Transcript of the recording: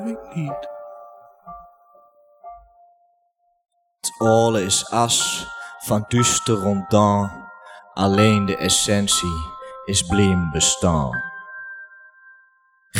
ik niet. Het alle is as van duister rondaan, alleen de essentie is blijven bestaan.